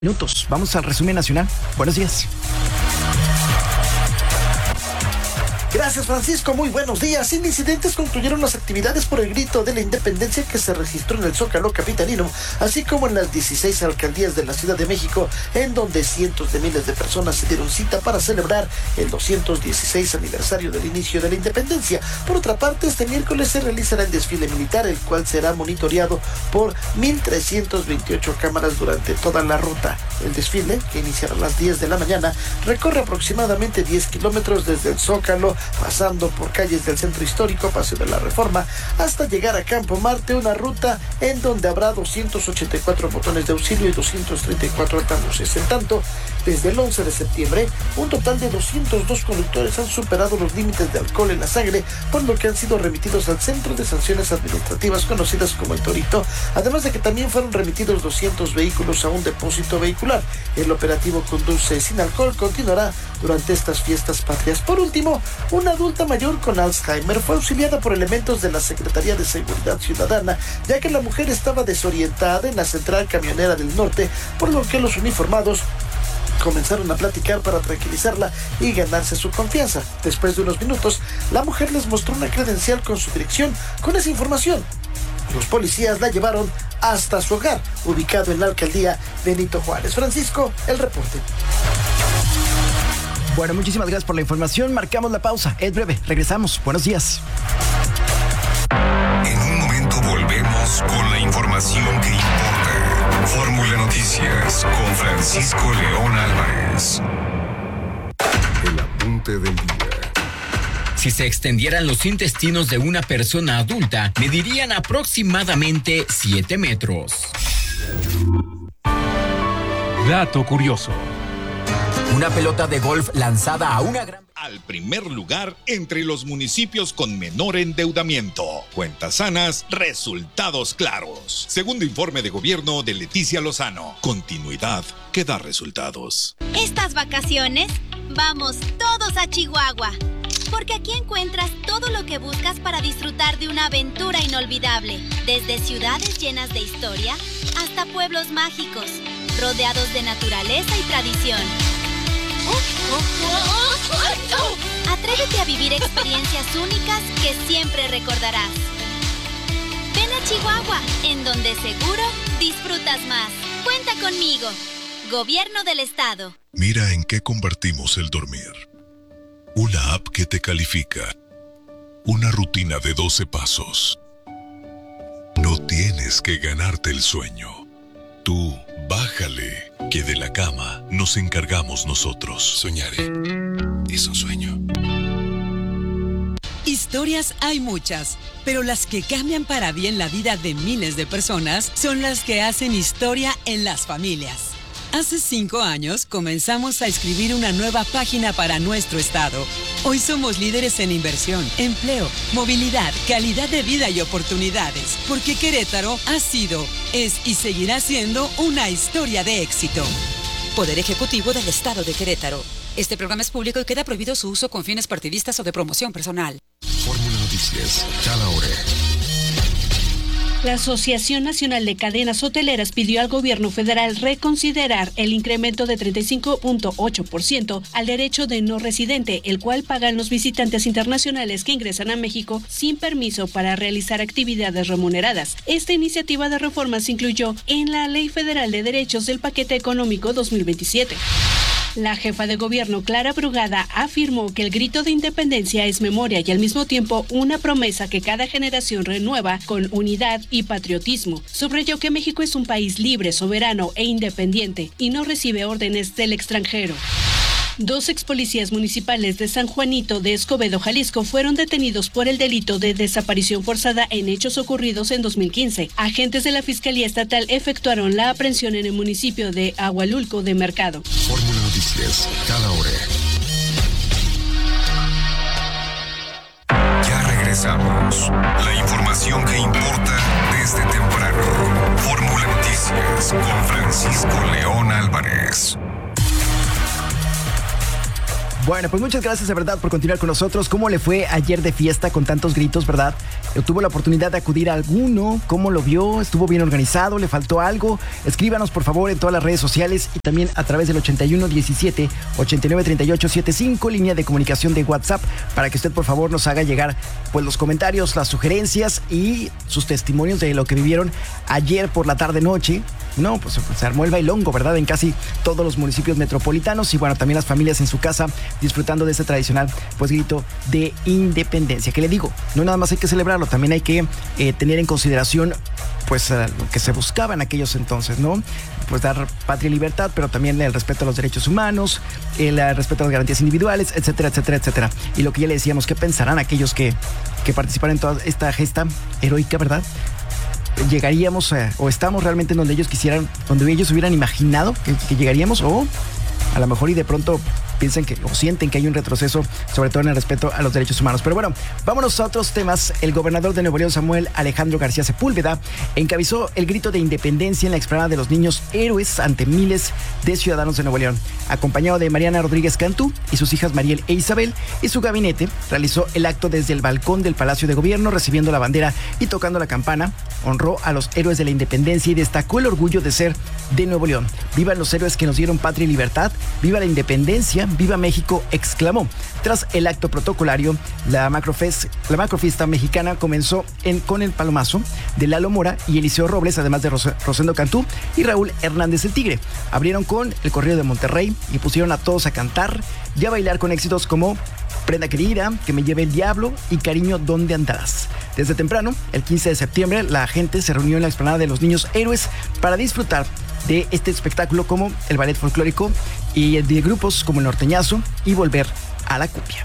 Minutos. Vamos al resumen nacional. Buenos días. Gracias, Francisco. Muy buenos días. Sin incidentes concluyeron las actividades por el grito de la independencia que se registró en el Zócalo capitalino, así como en las 16 alcaldías de la Ciudad de México, en donde cientos de miles de personas se dieron cita para celebrar el 216 aniversario del inicio de la independencia. Por otra parte, este miércoles se realizará el desfile militar, el cual será monitoreado por 1,328 cámaras durante toda la ruta. El desfile, que iniciará a las 10 de la mañana, recorre aproximadamente 10 kilómetros desde el Zócalo, pasando por calles del Centro Histórico, Paseo de la Reforma, hasta llegar a Campo Marte, una ruta en donde habrá 284 botones de auxilio y 234 altavoces. En tanto, desde el 11 de septiembre, un total de 202 conductores han superado los límites de alcohol en la sangre, por lo que han sido remitidos al Centro de Sanciones Administrativas, conocidas como el Torito, además de que también fueron remitidos 200 vehículos a un depósito vehicular. El operativo Conduce sin Alcohol continuará durante estas fiestas patrias. Por último, una adulta mayor con Alzheimer fue auxiliada por elementos de la Secretaría de Seguridad Ciudadana, ya que la mujer estaba desorientada en la central camionera del norte, por lo que los uniformados comenzaron a platicar para tranquilizarla y ganarse su confianza. Después de unos minutos, la mujer les mostró una credencial con su dirección. Con esa información, los policías la llevaron hasta su hogar, ubicado en la alcaldía Benito Juárez. Francisco, el reporte. Bueno, muchísimas gracias por la información. Marcamos la pausa. Es breve. Regresamos. Buenos días. En un momento volvemos con la información que importa. Fórmula Noticias con Francisco León Álvarez. El apunte del día. Si se extendieran los intestinos de una persona adulta, medirían aproximadamente 7 metros. Dato curioso. Una pelota de golf lanzada a una gran... Al primer lugar entre los municipios con menor endeudamiento. Cuentas sanas, resultados claros. Segundo informe de gobierno de Leticia Lozano. Continuidad que da resultados. Estas vacaciones, vamos todos a Chihuahua. Porque aquí encuentras todo lo que buscas para disfrutar de una aventura inolvidable. Desde ciudades llenas de historia hasta pueblos mágicos, rodeados de naturaleza y tradición. Atrévete a vivir experiencias únicas que siempre recordarás. Ven a Chihuahua, en donde seguro disfrutas más. Cuenta conmigo. Gobierno del Estado. Mira en qué convertimos el dormir. Una app que te califica. Una rutina de 12 pasos. No tienes que ganarte el sueño. Tú, bájale, que de la cama nos encargamos nosotros. Soñaré. Es un sueño. Historias hay muchas, pero las que cambian para bien la vida de miles de personas son las que hacen historia en las familias. Hace 5 años comenzamos a escribir una nueva página para nuestro estado. Hoy somos líderes en inversión, empleo, movilidad, calidad de vida y oportunidades, porque Querétaro ha sido, es y seguirá siendo una historia de éxito. Poder Ejecutivo del Estado de Querétaro. Este programa es público y queda prohibido su uso con fines partidistas o de promoción personal. Fórmula Noticias, cada hora. La Asociación Nacional de Cadenas Hoteleras pidió al gobierno federal reconsiderar el incremento de 35.8% al derecho de no residente, el cual pagan los visitantes internacionales que ingresan a México sin permiso para realizar actividades remuneradas. Esta iniciativa de reforma se incluyó en la Ley Federal de Derechos del Paquete Económico 2027. La jefa de gobierno, Clara Brugada, afirmó que el grito de independencia es memoria y al mismo tiempo una promesa que cada generación renueva con unidad y patriotismo. Subrayó que México es un país libre, soberano e independiente y no recibe órdenes del extranjero. 2 expolicías municipales de San Juanito de Escobedo, Jalisco, fueron detenidos por el delito de desaparición forzada en hechos ocurridos en 2015. Agentes de la Fiscalía Estatal efectuaron la aprehensión en el municipio de Agualulco de Mercado. Fórmula Noticias, cada hora. Ya regresamos. La información que importa desde temprano. Fórmula Noticias con Francisco León Álvarez. Bueno, pues muchas gracias de verdad por continuar con nosotros. ¿Cómo le fue ayer de fiesta con tantos gritos, verdad? ¿Tuvo la oportunidad de acudir a alguno? ¿Cómo lo vio? ¿Estuvo bien organizado? ¿Le faltó algo? Escríbanos por favor en todas las redes sociales y también a través del 8117-893875, línea de comunicación de WhatsApp, para que usted por favor nos haga llegar pues los comentarios, las sugerencias y sus testimonios de lo que vivieron ayer por la tarde-noche. No, pues se armó el bailongo, ¿verdad? En casi todos los municipios metropolitanos y bueno, también las familias en su casa disfrutando de este tradicional pues grito de independencia. ¿Qué le digo? No nada más hay que celebrarlo, también hay que tener en consideración pues lo que se buscaba en aquellos entonces, ¿no? Pues dar patria y libertad, pero también el respeto a los derechos humanos, el respeto a las garantías individuales, etcétera, etcétera, etcétera. Y lo que ya le decíamos, ¿qué pensarán aquellos que participaron en toda esta gesta heroica, verdad? ¿Llegaríamos o estamos realmente en donde ellos quisieran, donde ellos hubieran imaginado que llegaríamos? O a lo mejor y de pronto piensan que o sienten que hay un retroceso, sobre todo en el respeto a los derechos humanos. Pero bueno, vámonos a otros temas. El gobernador de Nuevo León, Samuel Alejandro García Sepúlveda, encabezó el grito de independencia en la explanada de los niños héroes ante miles de ciudadanos de Nuevo León. Acompañado de Mariana Rodríguez Cantú y sus hijas Mariel e Isabel y su gabinete, realizó el acto desde el balcón del Palacio de Gobierno, recibiendo la bandera y tocando la campana. Honró a los héroes de la independencia y destacó el orgullo de ser de Nuevo León. ¡Vivan los héroes que nos dieron patria y libertad! ¡Viva la independencia! ¡Viva México!, exclamó. Tras el acto protocolario, la macrofiesta mexicana comenzó con el palomazo de Lalo Mora y Eliseo Robles, además de Rosendo Cantú y Raúl Hernández el Tigre. Abrieron con el corrido de Monterrey y pusieron a todos a cantar y a bailar con éxitos como Prenda Querida, Que me lleve el diablo y Cariño, ¿dónde andarás? Desde temprano, el 15 de septiembre, la gente se reunió en la explanada de los niños héroes para disfrutar de este espectáculo como el ballet folclórico y de grupos como el norteñazo y volver a la cumbia.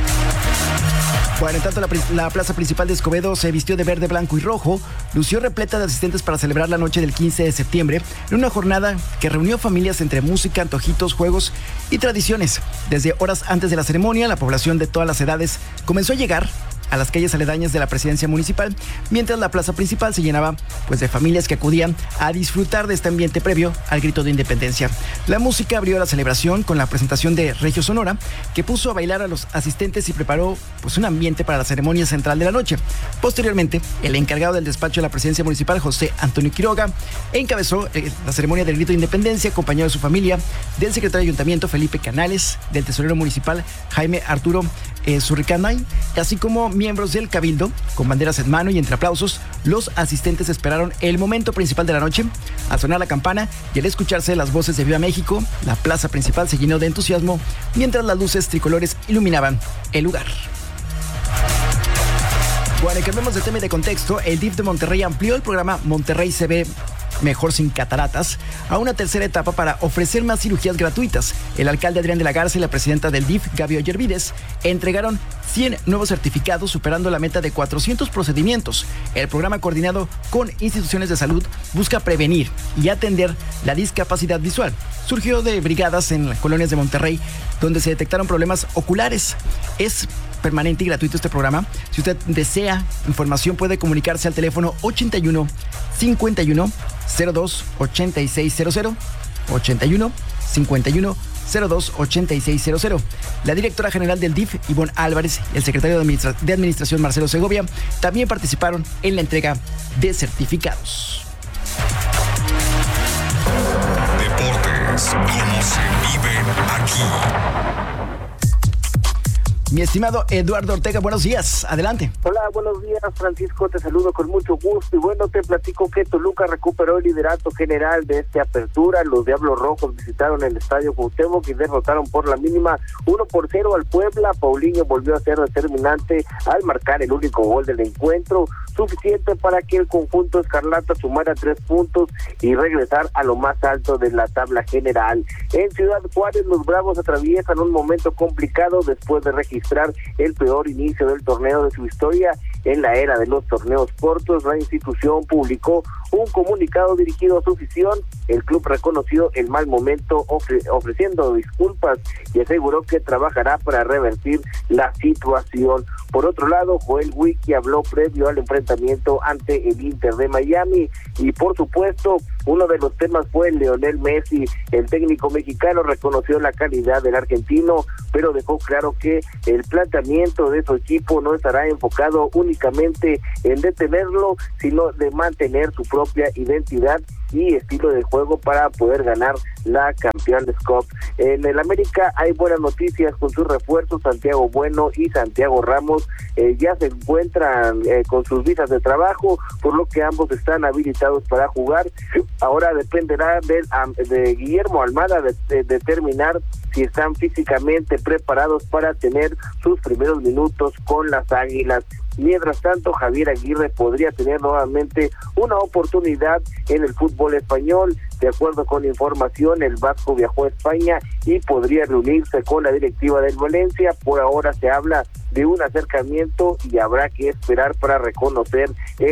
Bueno, en tanto la plaza principal de Escobedo se vistió de verde, blanco y rojo, lució repleta de asistentes para celebrar la noche del 15 de septiembre en una jornada que reunió familias entre música, antojitos, juegos y tradiciones. Desde horas antes de la ceremonia, la población de todas las edades comenzó a llegar a las calles aledañas de la presidencia municipal, mientras la plaza principal se llenaba pues de familias que acudían a disfrutar de este ambiente previo al grito de independencia. La música abrió la celebración con la presentación de Regio Sonora, que puso a bailar a los asistentes y preparó pues un ambiente para la ceremonia central de la noche. Posteriormente, el encargado del despacho de la presidencia municipal, José Antonio Quiroga, encabezó la ceremonia del grito de independencia, acompañado de su familia, del secretario de Ayuntamiento, Felipe Canales, del tesorero municipal, Jaime Arturo Zurricanay, así como miembros del Cabildo. Con banderas en mano y entre aplausos, los asistentes esperaron el momento principal de la noche. Al sonar la campana y al escucharse las voces de Viva México, la plaza principal se llenó de entusiasmo mientras las luces tricolores iluminaban el lugar. Bueno, y cambiamos de tema y de contexto. El DIF de Monterrey amplió el programa Monterrey se ve mejor sin cataratas a una tercera etapa para ofrecer más cirugías gratuitas. El alcalde Adrián de la Garza y la presidenta del DIF, Gaby Ollervides, entregaron 100 nuevos certificados, superando la meta de 400 procedimientos. El programa, coordinado con instituciones de salud, busca prevenir y atender la discapacidad visual. Surgió de brigadas en las colonias de Monterrey, donde se detectaron problemas oculares. Es permanente y gratuito este programa. Si usted desea información, puede comunicarse al teléfono 81 51 02 8600, 81 51 02 8600. La directora general del DIF, Ivonne Álvarez, y el secretario de Administración, Marcelo Segovia, también participaron en la entrega de certificados. Deportes, como se viven aquí. Mi estimado Eduardo Ortega, buenos días, adelante. Hola, buenos días, Francisco, te saludo con mucho gusto y bueno, te platico que Toluca recuperó el liderato general de esta apertura. Los Diablos Rojos visitaron el Estadio Cuauhtémoc y derrotaron por la mínima 1-0 al Puebla. Paulinho volvió a ser determinante al marcar el único gol del encuentro, suficiente para que el conjunto escarlata sumara 3 puntos y regresar a lo más alto de la tabla general. En Ciudad Juárez, los Bravos atraviesan un momento complicado después de registrar el peor inicio del torneo de su historia. En la era de los torneos cortos, la institución publicó un comunicado dirigido a su afición. El club reconoció el mal momento ofreciendo disculpas y aseguró que trabajará para revertir la situación. Por otro lado, Joel Wiki habló previo al enfrentamiento ante el Inter de Miami y por supuesto uno de los temas fue Lionel Messi. El técnico mexicano reconoció la calidad del argentino, pero dejó claro que el planteamiento de su equipo no estará enfocado únicamente en detenerlo, sino de mantener su propia identidad y estilo de juego para poder ganar la Champions Cup. En el América hay buenas noticias con sus refuerzos. Santiago Bueno y Santiago Ramos ya se encuentran con sus visas de trabajo, por lo que ambos están habilitados para jugar. Ahora dependerá de Guillermo Almada de determinar si están físicamente preparados para tener sus primeros minutos con las Águilas. Mientras tanto, Javier Aguirre podría tener nuevamente una oportunidad en el fútbol español. De acuerdo con información, el vasco viajó a España y podría reunirse con la directiva del Valencia. Por ahora se habla de un acercamiento y habrá que esperar para reconocer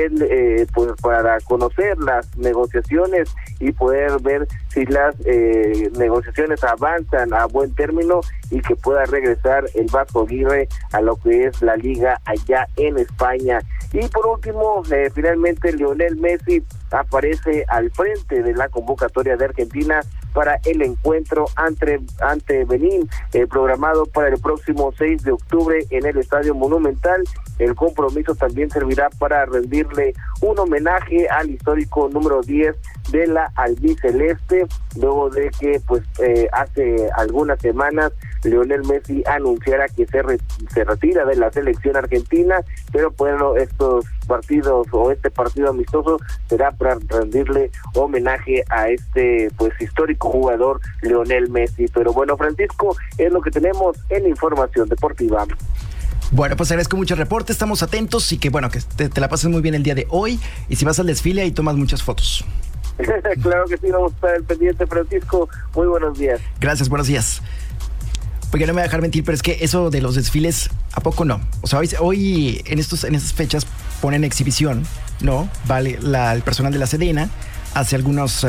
para conocer las negociaciones y poder ver si las negociaciones avanzan a buen término y que pueda regresar el vasco Aguirre a lo que es la liga allá en España. Y por último, finalmente Lionel Messi aparece al frente de la convocatoria de Argentina para el encuentro ante Benín, programado para el próximo 6 de octubre en el Estadio Monumental. El compromiso también servirá para rendirle un homenaje al histórico número 10 de la albiceleste, luego de que hace algunas semanas Lionel Messi anunciara que se retira de la selección argentina, pero bueno, estos partidos o este partido amistoso será para rendirle homenaje a este histórico jugador Lionel Messi. Pero bueno, Francisco, es lo que tenemos en Información Deportiva. Bueno, pues agradezco mucho el reporte, estamos atentos y que bueno, que te la pases muy bien el día de hoy, y si vas al desfile ahí tomas muchas fotos. Claro que sí, vamos a estar al pendiente, Francisco. Muy buenos días. Gracias, buenos días. Porque no me voy a dejar mentir, pero es que eso de los desfiles, ¿a poco no? O sea, hoy en estas fechas ponen exhibición, ¿no? Vale, el personal de la Sedena hace algunas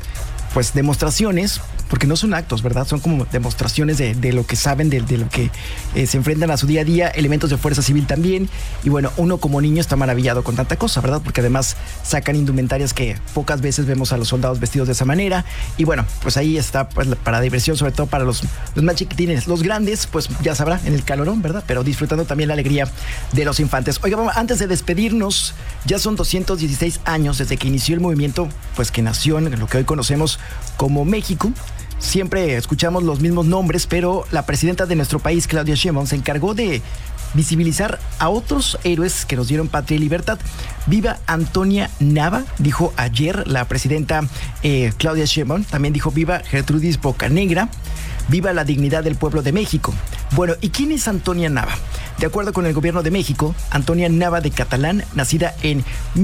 demostraciones, porque no son actos, ¿verdad? Son como demostraciones de lo que saben, de lo que se enfrentan a su día a día, elementos de fuerza civil también. Y bueno, uno como niño está maravillado con tanta cosa, ¿verdad? Porque además sacan indumentarias que pocas veces vemos a los soldados vestidos de esa manera. Y bueno, pues ahí está para diversión, sobre todo para los más chiquitines. Los grandes, pues ya sabrá, en el calorón, ¿verdad? Pero disfrutando también la alegría de los infantes. Oiga, vamos, antes de despedirnos, ya son 216 años desde que inició el movimiento, que nació en lo que hoy conocemos como México. Siempre escuchamos los mismos nombres, pero la presidenta de nuestro país, Claudia Sheinbaum, se encargó de visibilizar a otros héroes que nos dieron patria y libertad. Viva Antonia Nava, dijo ayer la presidenta Claudia Sheinbaum. También dijo viva Gertrudis Bocanegra. Viva la dignidad del pueblo de México. Bueno, ¿y quién es Antonia Nava? De acuerdo con el gobierno de México, Antonia Nava de Catalán, nacida en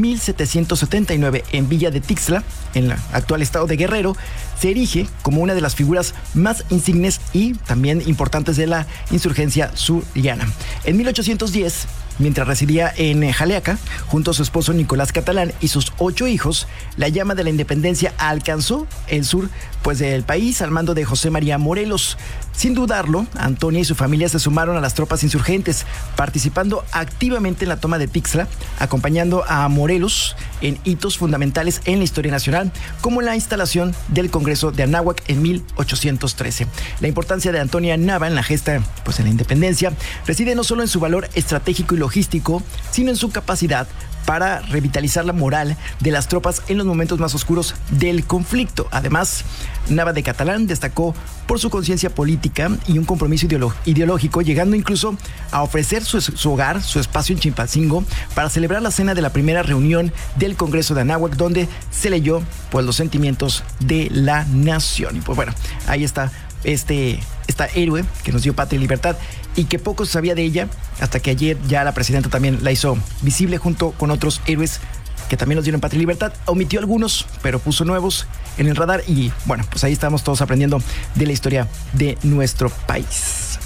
1779 en Villa de Tixla, en el actual estado de Guerrero, se erige como una de las figuras más insignes y también importantes de la insurgencia suriana. En 1810, mientras residía en Jaleaca, junto a su esposo Nicolás Catalán y sus 8 hijos, la llama de la independencia alcanzó el sur del país al mando de José María Morelos. Sin dudarlo, Antonia y su familia se sumaron a las tropas insurgentes, participando activamente en la toma de Tixla, acompañando a Morelos en hitos fundamentales en la historia nacional, como la instalación del Congreso de Anáhuac en 1813. La importancia de Antonia Nava en la gesta, en la independencia, reside no solo en su valor estratégico y logístico, sino en su capacidad para revitalizar la moral de las tropas en los momentos más oscuros del conflicto. Además, Nava de Catalán destacó por su conciencia política y un compromiso ideológico, llegando incluso a ofrecer su hogar, su espacio en Chilpancingo, para celebrar la cena de la primera reunión del Congreso de Anáhuac, donde se leyó los sentimientos de la nación. Y bueno, ahí está esta héroe que nos dio patria y libertad y que poco se sabía de ella hasta que ayer ya la presidenta también la hizo visible junto con otros héroes que también nos dieron patria y libertad. Omitió algunos, pero puso nuevos en el radar y bueno, pues ahí estamos todos aprendiendo de la historia de nuestro país.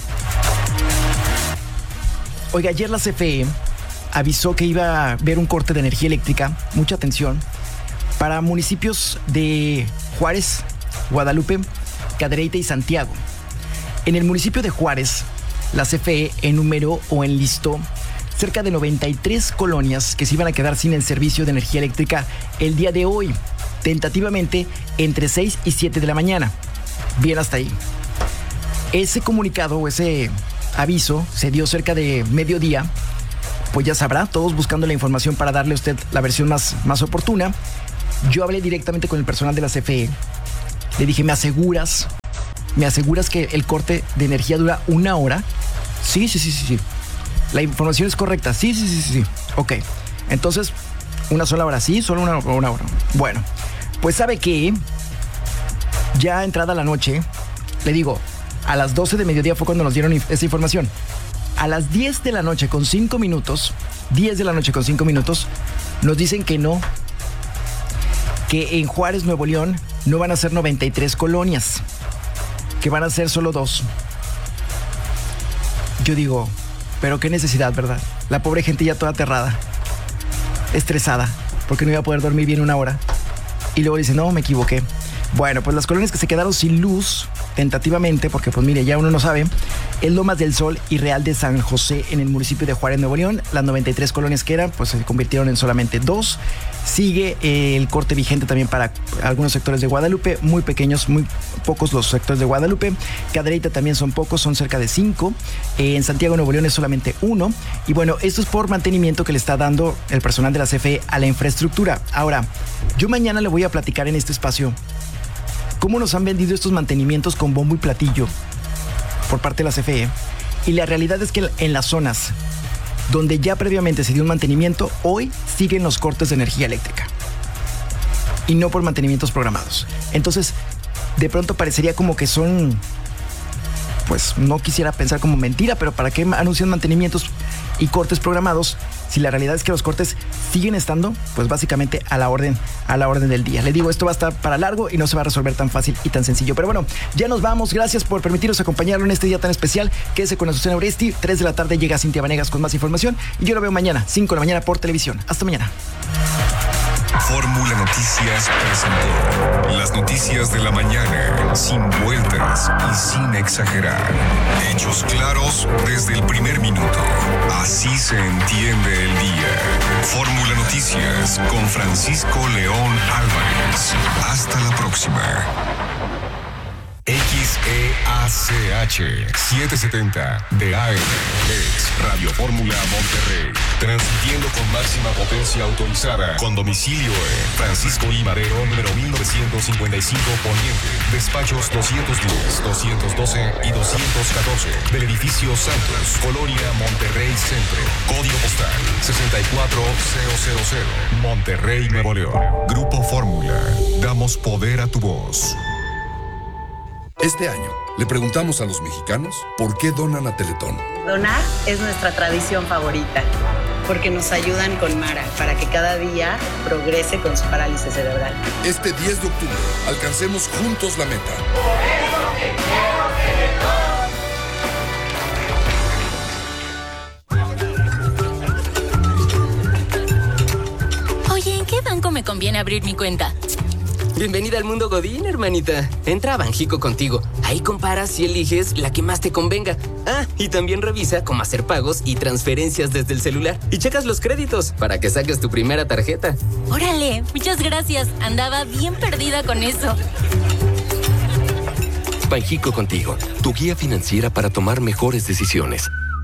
Oiga, ayer la CFE avisó que iba a haber un corte de energía eléctrica, mucha atención, para municipios de Juárez, Guadalupe, Cadereyta y Santiago. En el municipio de Juárez, la CFE enumeró o enlistó cerca de 93 colonias que se iban a quedar sin el servicio de energía eléctrica el día de hoy, tentativamente entre 6 y 7 de la mañana. Bien hasta ahí. Ese comunicado o ese aviso se dio cerca de mediodía. Pues ya sabrá, todos buscando la información para darle a usted la versión más oportuna. Yo hablé directamente con el personal de la CFE. Le dije, ¿me aseguras que el corte de energía dura 1 hora? Sí. La información es correcta. Sí. Ok. Entonces, ¿una sola hora? Sí, solo una hora. Bueno, pues sabe que ya entrada la noche, le digo, a las 12 de mediodía fue cuando nos dieron esa información. A las 10 de la noche con 5 minutos, nos dicen que no, que en Juárez, Nuevo León, no van a ser 93 colonias, que van a ser solo 2. Yo digo, pero qué necesidad, ¿verdad? La pobre gente ya toda aterrada, estresada, porque no iba a poder dormir bien 1 hora. Y luego dice, no, me equivoqué. Bueno, pues las colonias que se quedaron sin luz, tentativamente, porque pues mire, ya uno no sabe, es Lomas del Sol y Real de San José en el municipio de Juárez, Nuevo León. Las 93 colonias que eran, pues se convirtieron en solamente 2. Sigue el corte vigente también para algunos sectores de Guadalupe, muy pequeños, muy pocos los sectores de Guadalupe. Cadereyta también son pocos, son cerca de 5. En Santiago, Nuevo León es solamente 1. Y bueno, esto es por mantenimiento que le está dando el personal de la CFE a la infraestructura. Ahora, yo mañana le voy a platicar en este espacio cómo nos han vendido estos mantenimientos con bombo y platillo por parte de la CFE. Y la realidad es que en las zonas donde ya previamente se dio un mantenimiento, hoy siguen los cortes de energía eléctrica. Y no por mantenimientos programados. Entonces, de pronto parecería como que son, pues no quisiera pensar como mentira, pero ¿para qué anuncian mantenimientos y cortes programados si la realidad es que los cortes siguen estando, pues básicamente a la orden del día? Le digo, esto va a estar para largo y no se va a resolver tan fácil y tan sencillo. Pero bueno, ya nos vamos. Gracias por permitirnos acompañarlo en este día tan especial. Quédese con Azucena Oresti. 3 de la tarde llega Cintia Vanegas con más información. Y yo lo veo mañana, 5 de la mañana por televisión. Hasta mañana. Fórmula Noticias presentó las noticias de la mañana, sin vueltas y sin exagerar. Hechos claros desde el primer minuto. Así se entiende el día. Fórmula Noticias con Francisco León Álvarez. Hasta la próxima. XEACH 770 de AM es Radio Fórmula Monterrey, transmitiendo con máxima potencia autorizada, con domicilio en Francisco I. Madero, número 1955 Poniente, despachos 210, 212 y 214 del edificio Santos, Colonia Monterrey Centro, código postal 64000, Monterrey, Nuevo León. Grupo Fórmula, damos poder a tu voz. Este año le preguntamos a los mexicanos por qué donan a Teletón. Donar es nuestra tradición favorita, porque nos ayudan con Mara para que cada día progrese con su parálisis cerebral. Este 10 de octubre, alcancemos juntos la meta. Por eso te quiero, Teletón. Oye, ¿en qué banco me conviene abrir mi cuenta? Bienvenida al mundo Godín, hermanita. Entra a Banjico Contigo. Ahí comparas y eliges la que más te convenga. Ah, y también revisa cómo hacer pagos y transferencias desde el celular. Y checas los créditos para que saques tu primera tarjeta. ¡Órale! Muchas gracias. Andaba bien perdida con eso. Banjico Contigo, tu guía financiera para tomar mejores decisiones.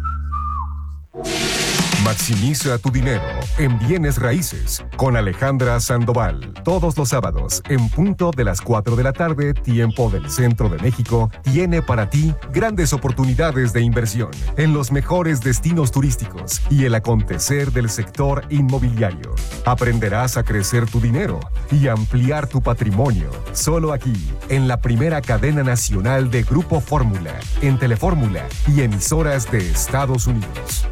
Maximiza tu dinero en bienes raíces con Alejandra Sandoval. Todos los sábados, en punto de las 4 de la tarde, tiempo del Centro de México, tiene para ti grandes oportunidades de inversión en los mejores destinos turísticos y el acontecer del sector inmobiliario. Aprenderás a crecer tu dinero y ampliar tu patrimonio. Solo aquí, en la primera cadena nacional de Grupo Fórmula, en Telefórmula y emisoras de Estados Unidos.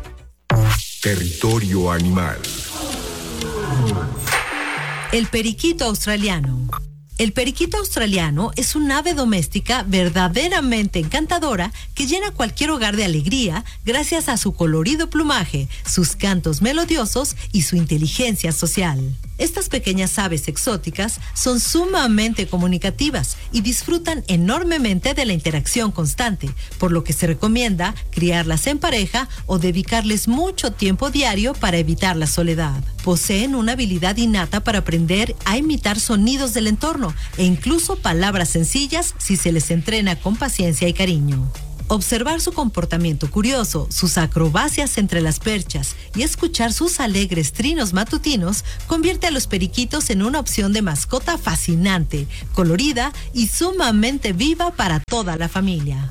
Territorio animal. El periquito australiano. El periquito australiano es un ave doméstica verdaderamente encantadora que llena cualquier hogar de alegría gracias a su colorido plumaje, sus cantos melodiosos y su inteligencia social. Estas pequeñas aves exóticas son sumamente comunicativas y disfrutan enormemente de la interacción constante, por lo que se recomienda criarlas en pareja o dedicarles mucho tiempo diario para evitar la soledad. Poseen una habilidad innata para aprender a imitar sonidos del entorno e incluso palabras sencillas si se les entrena con paciencia y cariño. Observar su comportamiento curioso, sus acrobacias entre las perchas y escuchar sus alegres trinos matutinos convierte a los periquitos en una opción de mascota fascinante, colorida y sumamente viva para toda la familia.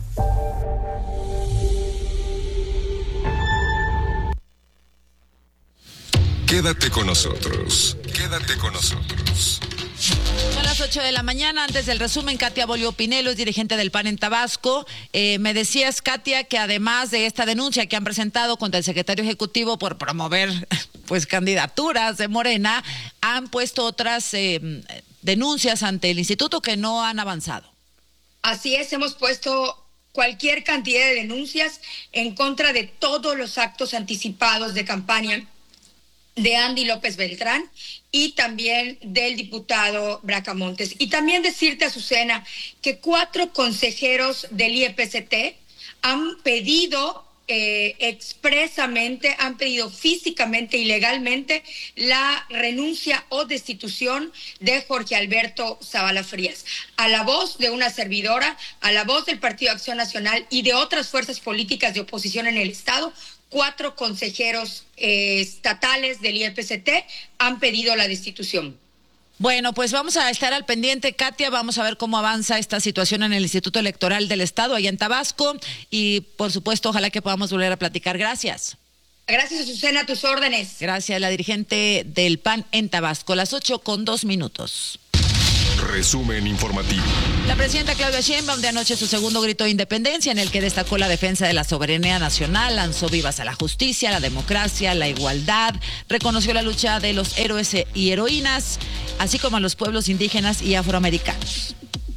Quédate con nosotros. Quédate con nosotros. Son las 8 de la mañana. Antes del resumen, Katia Bolio Pinelo es dirigente del PAN en Tabasco. Me decías, Katia, que además de esta denuncia que han presentado contra el secretario ejecutivo por promover pues candidaturas de Morena, han puesto otras denuncias ante el instituto que no han avanzado. Así es, hemos puesto cualquier cantidad de denuncias en contra de todos los actos anticipados de campaña de Andy López Beltrán y también del diputado Bracamontes. Y también decirte, Azucena, que 4 consejeros del IEPCT han pedido expresamente, han pedido físicamente y legalmente la renuncia o destitución de Jorge Alberto Zavala Frías. A la voz de una servidora, a la voz del Partido Acción Nacional y de otras fuerzas políticas de oposición en el Estado, 4 consejeros estatales del IEPCT han pedido la destitución. Bueno, pues vamos a estar al pendiente, Katia, vamos a ver cómo avanza esta situación en el Instituto Electoral del Estado, allá en Tabasco, y por supuesto, ojalá que podamos volver a platicar. Gracias. Gracias, Azucena, a tus órdenes. Gracias, la dirigente del PAN en Tabasco, las 8:02. Resumen informativo. La presidenta Claudia Sheinbaum de anoche su segundo grito de independencia, en el que destacó la defensa de la soberanía nacional, lanzó vivas a la justicia, la democracia, la igualdad, reconoció la lucha de los héroes y heroínas, así como a los pueblos indígenas y afroamericanos.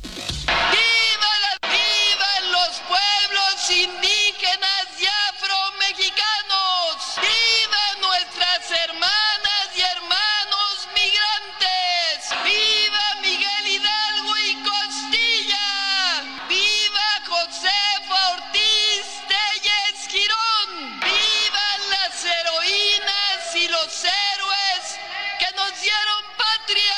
¡Vivan los pueblos indígenas y afromexicanos! ¡Vivan nuestras hermanas y hermanos migrantes! ¡Viva Miguel Hidalgo y Costilla! ¡Viva Josefa Ortiz Telles Girón! ¡Vivan las heroínas y los héroes que nos dieron patria!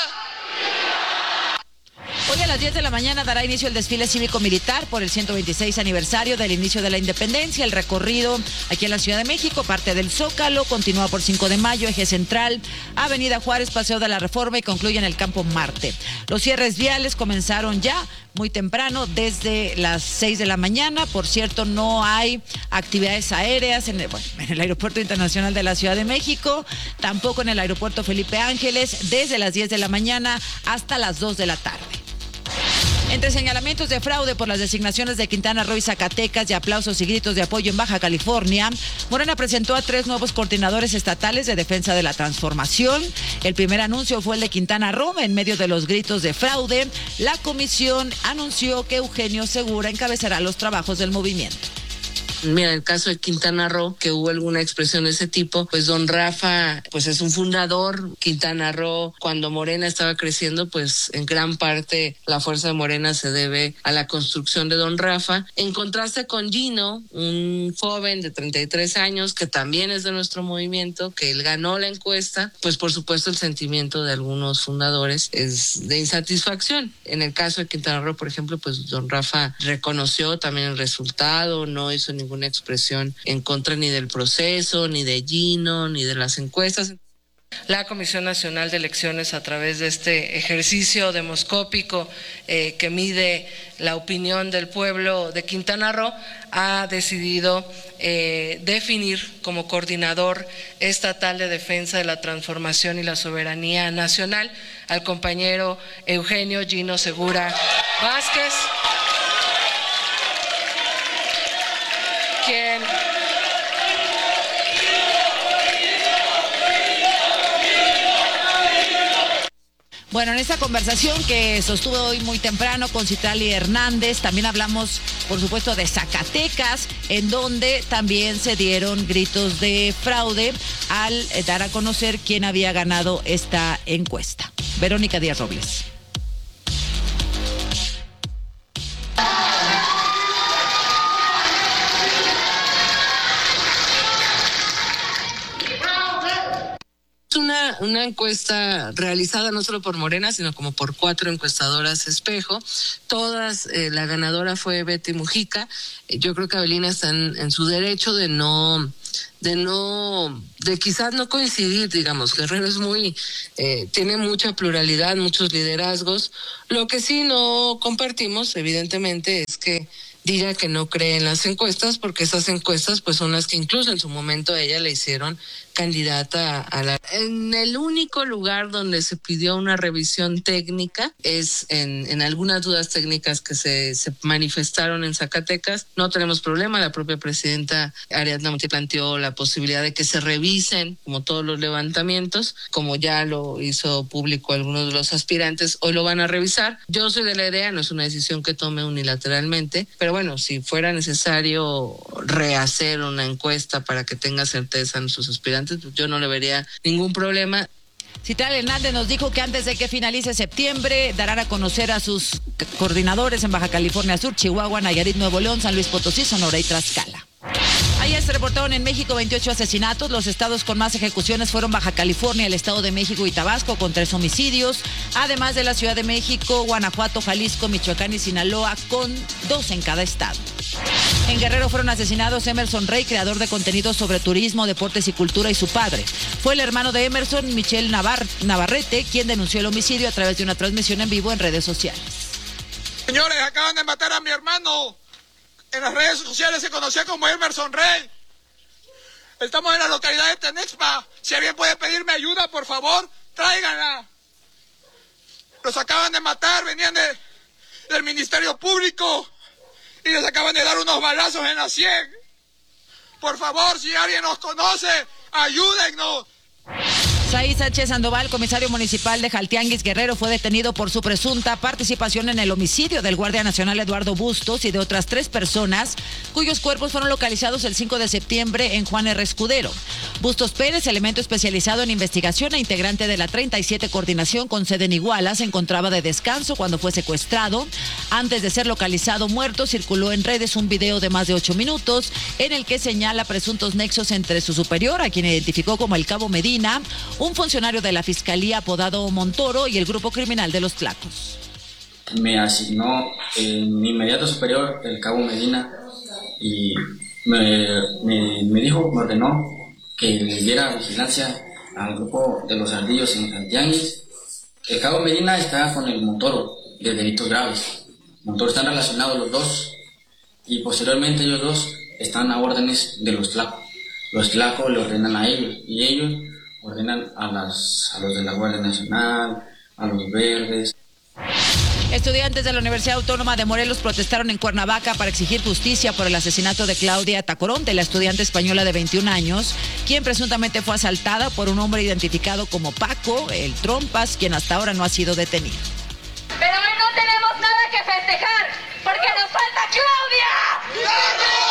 Hoy a las 10 de la mañana dará inicio el desfile cívico-militar por el 126 aniversario del inicio de la independencia. El recorrido aquí en la Ciudad de México parte del Zócalo, continúa por 5 de Mayo, Eje Central, Avenida Juárez, Paseo de la Reforma y concluye en el Campo Marte. Los cierres viales comenzaron ya muy temprano, desde las 6 de la mañana. Por cierto, no hay actividades aéreas en el Aeropuerto Internacional de la Ciudad de México, tampoco en el Aeropuerto Felipe Ángeles, desde las 10 de la mañana hasta las 2 de la tarde. Entre señalamientos de fraude por las designaciones de Quintana Roo y Zacatecas y aplausos y gritos de apoyo en Baja California, Morena presentó a 3 nuevos coordinadores estatales de defensa de la transformación. El primer anuncio fue el de Quintana Roo. En medio de los gritos de fraude, la comisión anunció que Eugenio Segura encabezará los trabajos del movimiento. Mira, en el caso de Quintana Roo, que hubo alguna expresión de ese tipo, pues don Rafa, pues es un fundador. Quintana Roo, cuando Morena estaba creciendo, pues en gran parte la fuerza de Morena se debe a la construcción de don Rafa. En contraste con Gino, un joven de 33 años, que también es de nuestro movimiento, que él ganó la encuesta, pues por supuesto el sentimiento de algunos fundadores es de insatisfacción. En el caso de Quintana Roo, por ejemplo, pues don Rafa reconoció también el resultado, no hizo ninguna expresión en contra ni del proceso, ni de Gino, ni de las encuestas. La Comisión Nacional de Elecciones, a través de este ejercicio demoscópico que mide la opinión del pueblo de Quintana Roo, ha decidido definir como coordinador estatal de defensa de la transformación y la soberanía nacional al compañero Eugenio Gino Segura Vázquez, quien Bueno, en esta conversación que sostuve hoy muy temprano con Citlali Hernández, también hablamos, por supuesto, de Zacatecas, en donde también se dieron gritos de fraude al dar a conocer quién había ganado esta encuesta. Verónica Díaz Robles. Una encuesta realizada no solo por Morena, sino como por 4 encuestadoras espejo. Todas, la ganadora fue Betty Mujica. Yo creo que Avelina está en su derecho de quizás no coincidir, digamos. Guerrero es tiene mucha pluralidad, muchos liderazgos. Lo que sí no compartimos, evidentemente, es que diga que no cree en las encuestas, porque esas encuestas pues son las que incluso en su momento a ella le hicieron candidata en el único lugar donde se pidió una revisión técnica es en algunas dudas técnicas que se manifestaron en Zacatecas. No tenemos problema, la propia presidenta Ariadna Montiel planteó la posibilidad de que se revisen como todos los levantamientos, como ya lo hizo público algunos de los aspirantes, hoy lo van a revisar. Yo soy de la idea, no es una decisión que tome unilateralmente, pero bueno, si fuera necesario rehacer una encuesta para que tenga certeza en sus aspirantes, yo no le vería ningún problema. Citlali Hernández nos dijo que antes de que finalice septiembre darán a conocer a sus coordinadores en Baja California Sur, Chihuahua, Nayarit, Nuevo León, San Luis Potosí, Sonora y Tlaxcala. Ayer se reportaron en México 28 asesinatos. Los estados con más ejecuciones fueron Baja California, el Estado de México y Tabasco, con 3 homicidios, además de la Ciudad de México, Guanajuato, Jalisco, Michoacán y Sinaloa, con 2 en cada estado. En Guerrero fueron asesinados Emerson Rey, creador de contenidos sobre turismo, deportes y cultura, y su padre. Fue el hermano de Emerson, Michel Navarrete, quien denunció el homicidio a través de una transmisión en vivo en redes sociales. Señores, acaban de matar a mi hermano. En las redes sociales se conocía como Emerson Rey. Estamos en la localidad de Tenexpa. Si alguien puede pedirme ayuda, por favor, tráiganla. Los acaban de matar, venían del Ministerio Público y les acaban de dar unos balazos en la sien. Por favor, si alguien nos conoce, ayúdennos. Saiz H. Sandoval, comisario municipal de Jaltianguis, Guerrero, fue detenido por su presunta participación en el homicidio del Guardia Nacional Eduardo Bustos y de otras 3 personas, cuyos cuerpos fueron localizados el 5 de septiembre en Juan R. Escudero. Bustos Pérez, elemento especializado en investigación e integrante de la 37 Coordinación con sede en Iguala, se encontraba de descanso cuando fue secuestrado. Antes de ser localizado muerto, circuló en redes un video de más de 8 minutos en el que señala presuntos nexos entre su superior, a quien identificó como el Cabo Medina, un funcionario de la Fiscalía apodado Montoro, y el grupo criminal de los Tlacos. Me asignó mi inmediato superior, el Cabo Medina, y me dijo, me ordenó que le diera vigilancia al grupo de los ardillos en Jaltianguis. El Cabo Medina está con el Montoro de delitos graves. Montoro están relacionados los dos, y posteriormente ellos dos están a órdenes de los Tlacos. Los Tlacos le ordenan a ellos, y ellos ordenan a los de la Guardia Nacional, a los verdes. Estudiantes de la Universidad Autónoma de Morelos protestaron en Cuernavaca para exigir justicia por el asesinato de Claudia Tacoronte, la estudiante española de 21 años, quien presuntamente fue asaltada por un hombre identificado como Paco, el Trompas, quien hasta ahora no ha sido detenido. Pero hoy no tenemos nada que festejar, porque nos falta Claudia. ¡Claudia!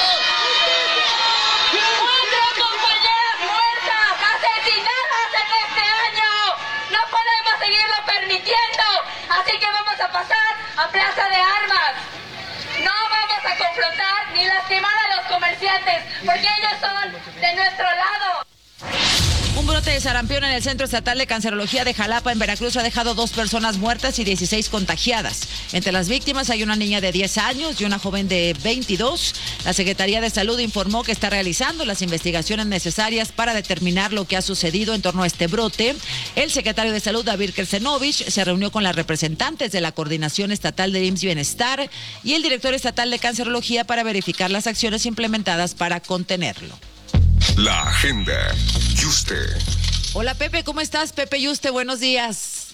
Así que vamos a pasar a Plaza de Armas. No vamos a confrontar ni lastimar a los comerciantes, porque ellos son de nuestro lado. Un brote de sarampión en el Centro Estatal de Cancerología de Jalapa, en Veracruz, ha dejado 2 personas muertas y 16 contagiadas. Entre las víctimas hay una niña de 10 años y una joven de 22. La Secretaría de Salud informó que está realizando las investigaciones necesarias para determinar lo que ha sucedido en torno a este brote. El secretario de Salud, David Kersenovich, se reunió con las representantes de la Coordinación Estatal de IMSS Bienestar y el director estatal de Cancerología para verificar las acciones implementadas para contenerlo. La agenda. Yuste. Hola Pepe, ¿cómo estás? Pepe Yuste, buenos días.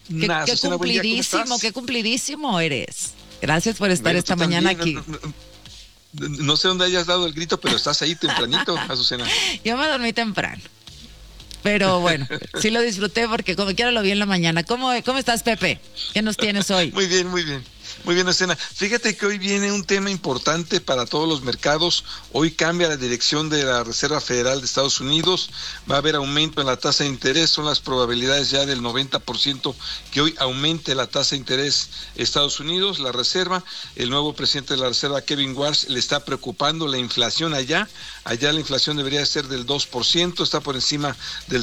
Qué cumplidísimo eres. Gracias por estar esta mañana aquí. No sé dónde hayas dado el grito, pero estás ahí tempranito, Azucena. Yo me dormí temprano. Pero bueno, sí lo disfruté porque como quiera lo vi en la mañana. ¿Cómo estás, Pepe? ¿Qué nos tienes hoy? Muy bien, muy bien. Muy bien, Ocena. Fíjate que hoy viene un tema importante para todos los mercados. Hoy cambia la dirección de la Reserva Federal de Estados Unidos. Va a haber aumento en la tasa de interés. Son las probabilidades ya del 90% que hoy aumente la tasa de interés Estados Unidos. La Reserva, el nuevo presidente de la Reserva, Kevin Warsh, le está preocupando la inflación allá. Allá la inflación debería ser del 2%, está por encima del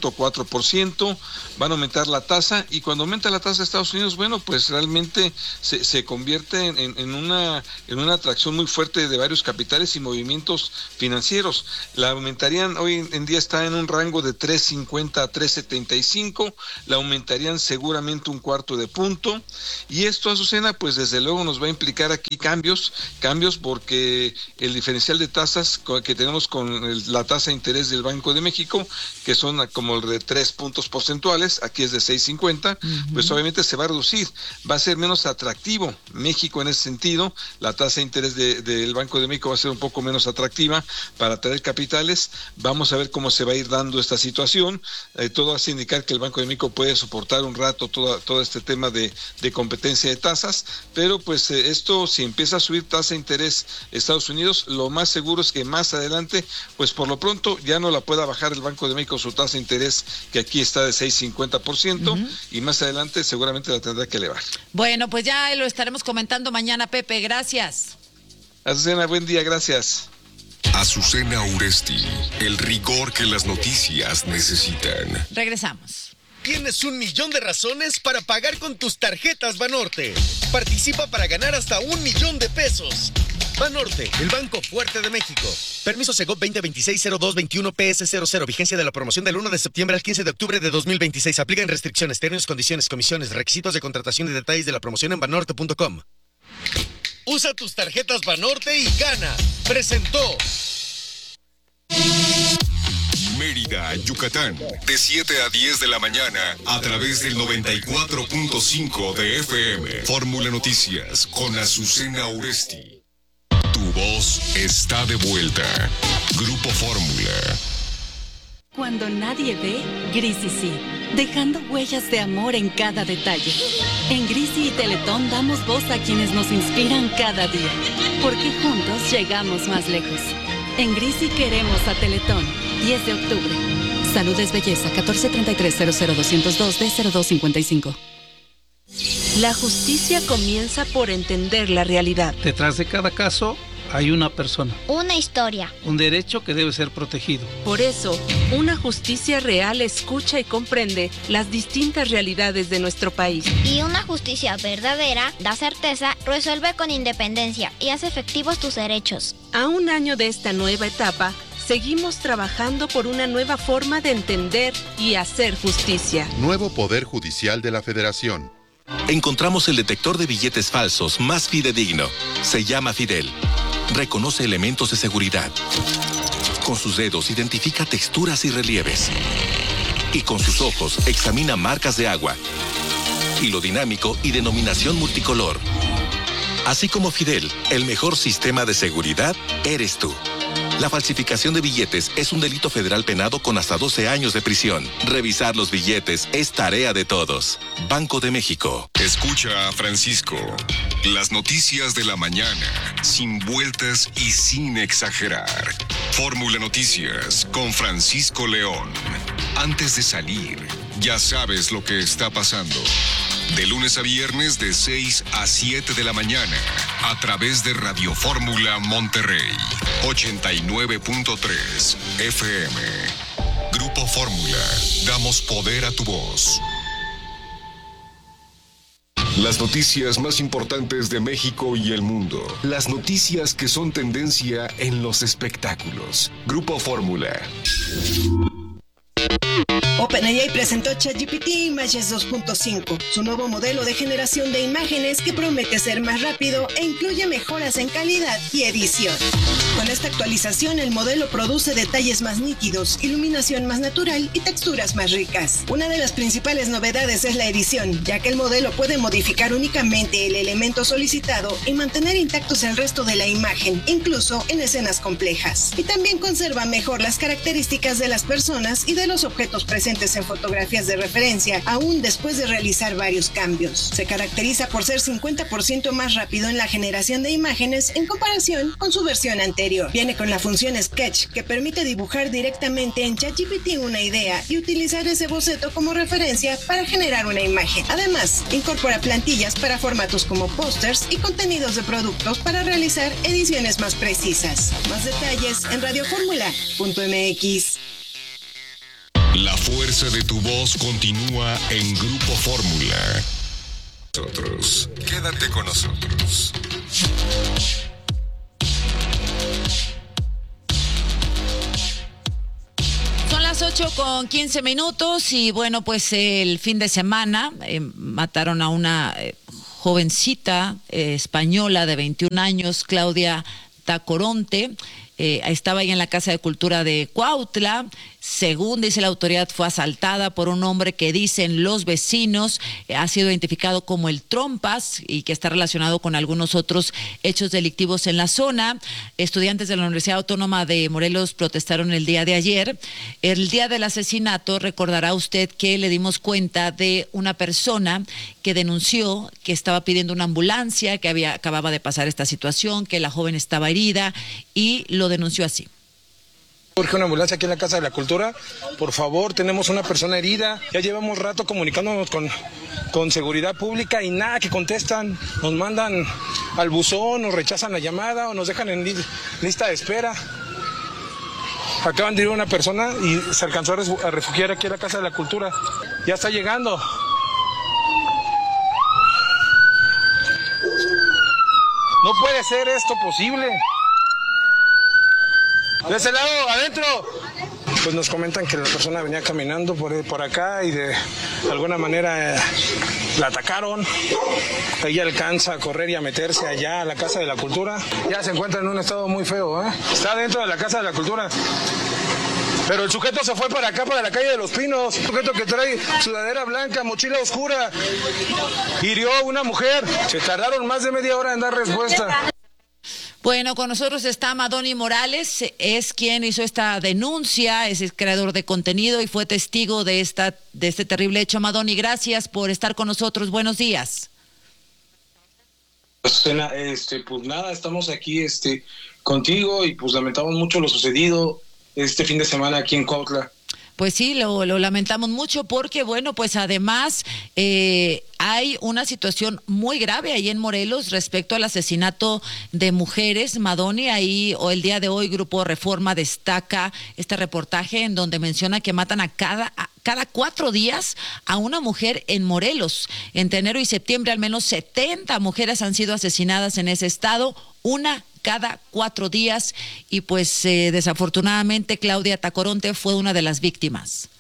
3.4%. Van a aumentar la tasa y cuando aumenta la tasa de Estados Unidos, bueno, pues realmente se convierte en una atracción muy fuerte de varios capitales y movimientos financieros. La aumentarían, hoy en día está en un rango de 3.50 a 3.75, la aumentarían seguramente un cuarto de punto, y esto, Azucena, pues desde luego nos va a implicar aquí cambios porque el diferencial de tasas que tenemos con la tasa de interés del Banco de México, que son como de 3 puntos porcentuales, aquí es de 6.50, pues obviamente se va a reducir, va a ser menos atractivo México en ese sentido. La tasa de interés del Banco de México va a ser un poco menos atractiva para atraer capitales. Vamos a ver cómo se va a ir dando esta situación. Todo hace indicar que el Banco de México puede soportar un rato todo este tema de competencia de tasas, pero pues esto, si empieza a subir tasa de interés Estados Unidos, lo más seguro es que más adelante, pues por lo pronto ya no la pueda bajar el Banco de México su tasa de interés, que aquí está de 6.50%, y más adelante seguramente la tendrá que elevar. Bueno, pues ya lo estaremos comentando mañana, Pepe. Gracias. Azucena, buen día, gracias. Azucena Uresti, el rigor que las noticias necesitan. Regresamos. Tienes 1,000,000 de razones para pagar con tus tarjetas Banorte. Participa para ganar hasta 1,000,000 de pesos. Banorte, el banco fuerte de México. Permiso Segov 2026-0221 PS00. Vigencia de la promoción del 1 de septiembre al 15 de octubre de 2026. Aplican restricciones, términos, condiciones, comisiones, requisitos de contratación y detalles de la promoción en banorte.com. Usa tus tarjetas Banorte y gana. Presentó Mérida, Yucatán, de 7 a 10 de la mañana, a través del 94.5 de FM. Fórmula Noticias, con Azucena Uresti. Tu voz está de vuelta. Grupo Fórmula. Cuando nadie ve, Grisi sí, dejando huellas de amor en cada detalle. En Grisi y Teletón damos voz a quienes nos inspiran cada día, porque juntos llegamos más lejos. En Grisi queremos a Teletón. 10 de octubre. Salud es belleza. 1433-00202-D0255. La justicia comienza por entender la realidad. Detrás de cada caso hay una persona. Una historia. Un derecho que debe ser protegido. Por eso, una justicia real escucha y comprende las distintas realidades de nuestro país. Y una justicia verdadera da certeza, resuelve con independencia y hace efectivos tus derechos. A un año de esta nueva etapa, seguimos trabajando por una nueva forma de entender y hacer justicia. Nuevo Poder Judicial de la Federación. Encontramos el detector de billetes falsos más fidedigno. Se llama Fidel. Reconoce elementos de seguridad. Con sus dedos identifica texturas y relieves. Y con sus ojos examina marcas de agua. Hilo dinámico y denominación multicolor. Así como Fidel, el mejor sistema de seguridad eres tú. La falsificación de billetes es un delito federal penado con hasta 12 años de prisión. Revisar los billetes es tarea de todos. Banco de México. Escucha a Francisco. Las noticias de la mañana, sin vueltas y sin exagerar. Fórmula Noticias con Francisco León. Antes de salir, ya sabes lo que está pasando. De lunes a viernes de 6 a 7 de la mañana, a través de Radio Fórmula Monterrey, 89.3 FM. Grupo Fórmula, damos poder a tu voz. Las noticias más importantes de México y el mundo. Las noticias que son tendencia en los espectáculos. Grupo Fórmula. OpenAI presentó ChatGPT Images 2.5, su nuevo modelo de generación de imágenes que promete ser más rápido e incluye mejoras en calidad y edición. Con esta actualización, el modelo produce detalles más nítidos, iluminación más natural y texturas más ricas. Una de las principales novedades es la edición, ya que el modelo puede modificar únicamente el elemento solicitado y mantener intactos el resto de la imagen, incluso en escenas complejas. Y también conserva mejor las características de las personas y de los objetos presentes en fotografías de referencia, aún después de realizar varios cambios. Se caracteriza por ser 50% más rápido en la generación de imágenes en comparación con su versión anterior. Viene con la función Sketch, que permite dibujar directamente en ChatGPT una idea y utilizar ese boceto como referencia para generar una imagen. Además, incorpora plantillas para formatos como pósters y contenidos de productos para realizar ediciones más precisas. Más detalles en radioformula.mx. La fuerza de tu voz continúa en Grupo Fórmula. Nosotros, quédate con nosotros. Son las 8:15 y bueno, pues el fin de semana mataron a una jovencita española de 21 años, Claudia Tacoronte. Estaba ahí en la Casa de Cultura de Cuautla. Según dice la autoridad, fue asaltada por un hombre que dicen los vecinos ha sido identificado como el Trompas y que está relacionado con algunos otros hechos delictivos en la zona. Estudiantes de la Universidad Autónoma de Morelos protestaron el día de ayer. El día del asesinato, recordará usted que le dimos cuenta de una persona que denunció que estaba pidiendo una ambulancia, que acababa de pasar esta situación, que la joven estaba herida y lo denunció así. Urge una ambulancia aquí en la Casa de la Cultura. Por favor, tenemos una persona herida. Ya llevamos rato comunicándonos con seguridad pública y nada que contestan. Nos mandan al buzón, nos rechazan la llamada o nos dejan en lista de espera. Acaban de ir una persona y se alcanzó a refugiar aquí en la Casa de la Cultura. Ya está llegando. No puede ser esto posible. De ese lado, adentro. Pues nos comentan que la persona venía caminando por acá y de alguna manera la atacaron. Ella alcanza a correr y a meterse allá a la Casa de la Cultura. Ya se encuentra en un estado muy feo, ¿eh? Está dentro de la Casa de la Cultura. Pero el sujeto se fue para acá, para la calle de Los Pinos. Un sujeto que trae sudadera blanca, mochila oscura. Hirió a una mujer. Se tardaron más de media hora en dar respuesta. Bueno, con nosotros está Madoni Morales, es quien hizo esta denuncia, es el creador de contenido y fue testigo de este terrible hecho. Madoni, gracias por estar con nosotros. Buenos días. Pues nada, estamos aquí contigo y pues lamentamos mucho lo sucedido este fin de semana aquí en Cuautla. Pues sí, lo lamentamos mucho porque, bueno, pues además hay una situación muy grave ahí en Morelos respecto al asesinato de mujeres. Madoni, ahí o el día de hoy Grupo Reforma destaca este reportaje en donde menciona que matan a cada 4 días a una mujer en Morelos. Entre enero y septiembre al menos 70 mujeres han sido asesinadas en ese estado, una cada 4 días y pues desafortunadamente Claudia Tacoronte fue una de las víctimas.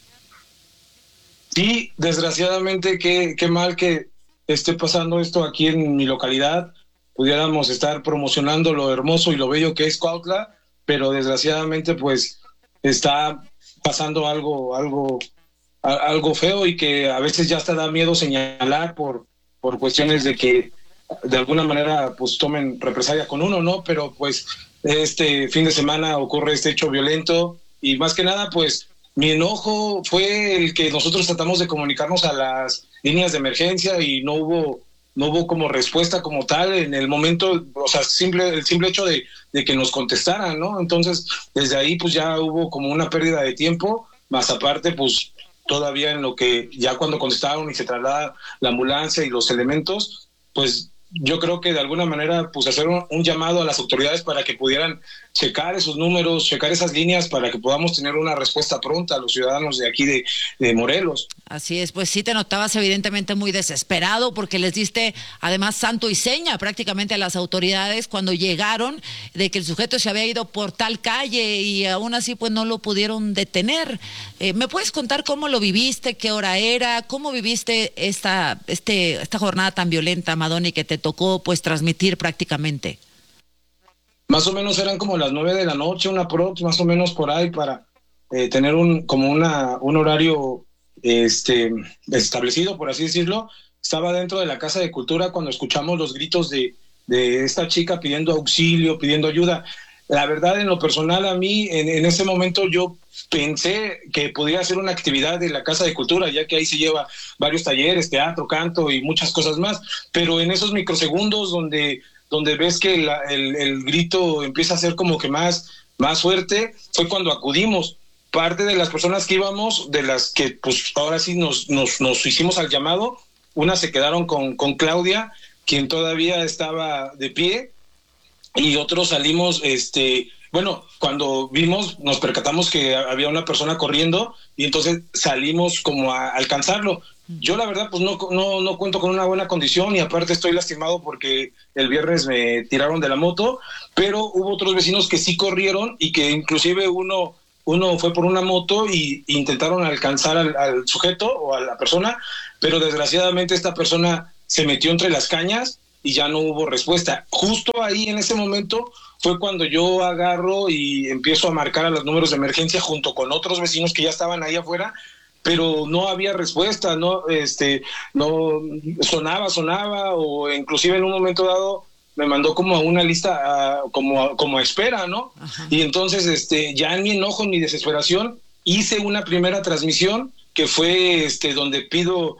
Sí, desgraciadamente qué mal que esté pasando esto aquí en mi localidad. Pudiéramos estar promocionando lo hermoso y lo bello que es Cuautla, pero desgraciadamente pues está pasando algo feo y que a veces ya hasta da miedo señalar por cuestiones de que de alguna manera pues tomen represalia con uno, ¿no? Pero pues este fin de semana ocurre este hecho violento y más que nada pues mi enojo fue el que nosotros tratamos de comunicarnos a las líneas de emergencia y no hubo como respuesta como tal en el momento, o sea, el simple hecho de que nos contestaran, ¿no? Entonces, desde ahí pues ya hubo como una pérdida de tiempo, más aparte pues todavía en lo que ya cuando contestaron y se traslada la ambulancia y los elementos, pues yo creo que de alguna manera pues hacer un llamado a las autoridades para que pudieran checar esos números, checar esas líneas para que podamos tener una respuesta pronta a los ciudadanos de aquí de Morelos. Así es, pues sí te notabas evidentemente muy desesperado porque les diste además santo y seña prácticamente a las autoridades cuando llegaron de que el sujeto se había ido por tal calle y aún así pues no lo pudieron detener. ¿Me puedes contar cómo lo viviste, qué hora era, cómo viviste esta jornada tan violenta, Madoni, que te tocó pues transmitir prácticamente? Más o menos eran como las 9 de la noche, más o menos por ahí, para tener un horario establecido, por así decirlo. Estaba dentro de la Casa de Cultura cuando escuchamos los gritos de esta chica pidiendo auxilio, pidiendo ayuda. La verdad, en lo personal, a mí, en ese momento yo pensé que podía ser una actividad de la Casa de Cultura, ya que ahí se lleva varios talleres, teatro, canto y muchas cosas más, pero en esos microsegundos donde ves que el grito empieza a ser como que más fuerte, fue cuando acudimos. Parte de las personas que íbamos, de las que pues ahora sí nos hicimos al llamado, unas se quedaron con Claudia, quien todavía estaba de pie, y otros salimos, cuando vimos, nos percatamos que había una persona corriendo, y entonces salimos como a alcanzarlo. Yo la verdad pues no cuento con una buena condición y aparte estoy lastimado porque el viernes me tiraron de la moto, pero hubo otros vecinos que sí corrieron y que inclusive uno fue por una moto y intentaron alcanzar al sujeto o a la persona, pero desgraciadamente esta persona se metió entre las cañas y ya no hubo respuesta. Justo ahí en ese momento fue cuando yo agarro y empiezo a marcar a los números de emergencia junto con otros vecinos que ya estaban ahí afuera, pero no había respuesta, no sonaba, o inclusive en un momento dado me mandó como a una lista como a espera, ¿no? Ajá. Y entonces ya en mi enojo, en mi desesperación, hice una primera transmisión que fue donde pido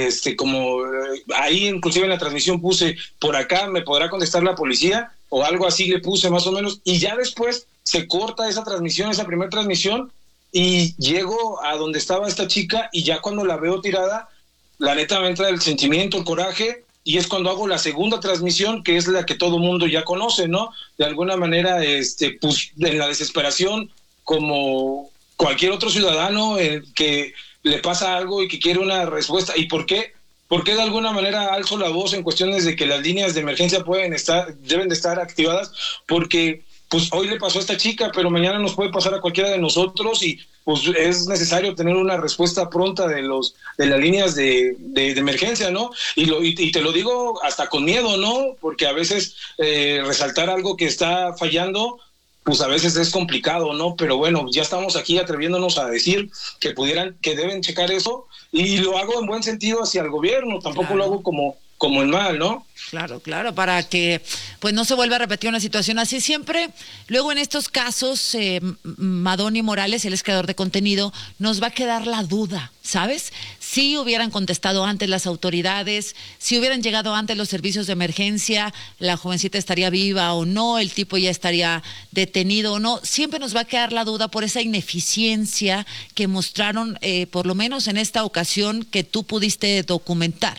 ahí inclusive en la transmisión puse: por acá me podrá contestar la policía, o algo así le puse más o menos, y ya después se corta esa primera transmisión, y llego a donde estaba esta chica y ya cuando la veo tirada, la neta me entra el sentimiento, el coraje, y es cuando hago la segunda transmisión, que es la que todo mundo ya conoce, ¿no? De alguna manera, pues en la desesperación, como cualquier otro ciudadano que le pasa algo y que quiere una respuesta. ¿Y por qué? Porque de alguna manera alzo la voz en cuestiones de que las líneas de emergencia deben de estar activadas, porque pues hoy le pasó a esta chica, pero mañana nos puede pasar a cualquiera de nosotros y pues es necesario tener una respuesta pronta de las líneas de emergencia, ¿no? Y te lo digo hasta con miedo, ¿no? Porque a veces resaltar algo que está fallando, pues a veces es complicado, ¿no? Pero bueno, ya estamos aquí atreviéndonos a decir que deben checar eso, y lo hago en buen sentido hacia el gobierno, tampoco lo hago como en mal, ¿no? Claro, para que pues no se vuelva a repetir una situación así siempre. Luego en estos casos, Madoni Morales, él es creador de contenido, nos va a quedar la duda, ¿sabes? Si hubieran contestado antes las autoridades, si hubieran llegado antes los servicios de emergencia, la jovencita estaría viva o no, el tipo ya estaría detenido o no. Siempre nos va a quedar la duda por esa ineficiencia que mostraron, por lo menos en esta ocasión que tú pudiste documentar.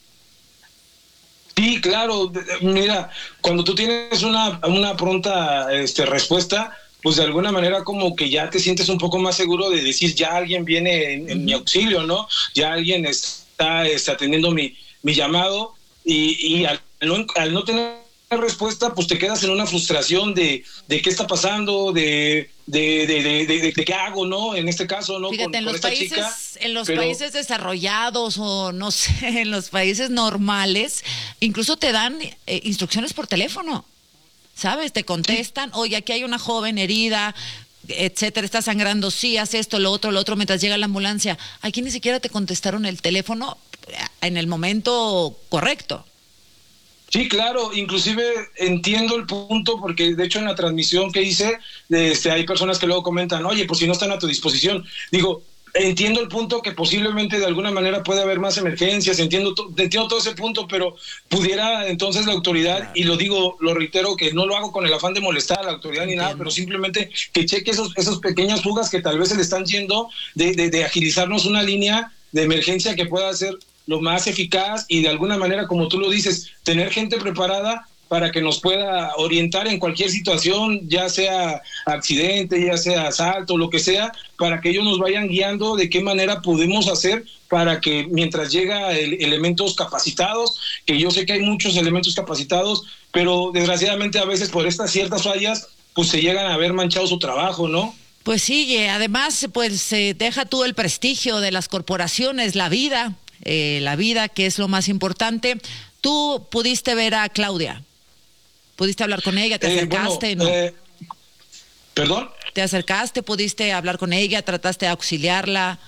Sí, claro. Mira, cuando tú tienes una pronta respuesta, pues de alguna manera como que ya te sientes un poco más seguro de decir, ya alguien viene en mi auxilio, ¿no? Ya alguien está atendiendo mi llamado, y al no tener respuesta, pues te quedas en una frustración de qué está pasando, de qué hago, ¿no? En este caso, ¿no? Fíjate, en los países desarrollados, o no sé, en los países normales, incluso te dan instrucciones por teléfono, ¿sabes? Te contestan: oye, aquí hay una joven herida, etcétera, está sangrando, sí, haz esto, lo otro, mientras llega la ambulancia. Aquí ni siquiera te contestaron el teléfono en el momento correcto. Sí, claro, inclusive entiendo el punto, porque de hecho en la transmisión que hice, hay personas que luego comentan: oye, pues si no están a tu disposición. Digo, entiendo el punto que posiblemente de alguna manera puede haber más emergencias, entiendo todo ese punto, pero pudiera entonces la autoridad, y lo reitero, que no lo hago con el afán de molestar a la autoridad ni nada, pero simplemente que cheque esos pequeñas fugas que tal vez se le están yendo, de agilizarnos una línea de emergencia que pueda ser lo más eficaz y de alguna manera, como tú lo dices, tener gente preparada para que nos pueda orientar en cualquier situación, ya sea accidente, ya sea asalto, lo que sea, para que ellos nos vayan guiando de qué manera podemos hacer para que mientras llega elementos capacitados, que yo sé que hay muchos elementos capacitados, pero desgraciadamente a veces por estas ciertas fallas, pues se llegan a ver manchado su trabajo, ¿no? Pues sí, además, pues deja tú el prestigio de las corporaciones, la vida, que es lo más importante. Tú pudiste ver a Claudia. ¿Pudiste hablar con ella? ¿Te acercaste? Bueno, ¿no? ¿Perdón? ¿Te acercaste? ¿Pudiste hablar con ella? ¿Trataste de auxiliarla?